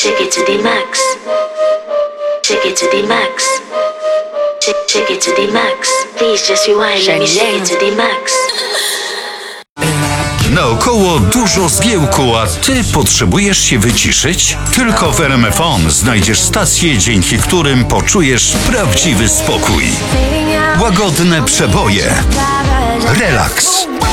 Shake it to the max. Shake it to the max. Shake it to the max. Please just rewind. Let me shake it to the max. Naokoło dużo zgiełku, a ty potrzebujesz się wyciszyć? Tylko w RMFON znajdziesz stacje, dzięki którym poczujesz prawdziwy spokój. Łagodne przeboje. Relaks.